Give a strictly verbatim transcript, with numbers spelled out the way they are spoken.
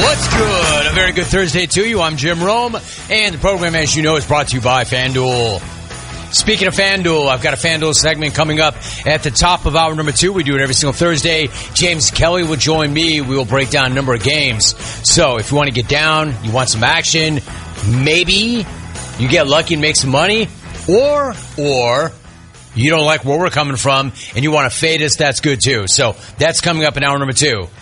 What's good? A very good Thursday to you. I'm Jim Rome, and the program, as you know, is brought to you by FanDuel. Speaking of FanDuel, I've got a FanDuel segment coming up at the top of hour number two. We do it every single Thursday. James Kelly will join me. We will break down a number of games. So if you want to get down, you want some action, maybe you get lucky and make some money, or, or you don't like where we're coming from and you want to fade us, that's good too. So that's coming up in hour number two.